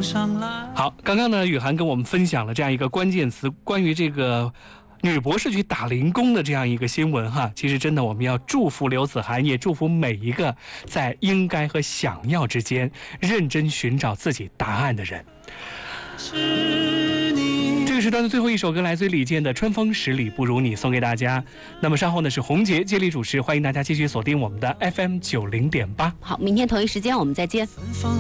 好，刚刚呢，雨涵跟我们分享了这样一个关键词，关于这个女博士去打零工的这样一个新闻哈。其实真的，我们要祝福刘子涵，也祝福每一个在应该和想要之间认真寻找自己答案的人。这个时段的最后一首歌来自于李健的《春风十里不如你》，送给大家。那么稍后呢是洪杰接力主持，欢迎大家继续锁定我们的 FM 90.8。 好，明天同一时间我们再见。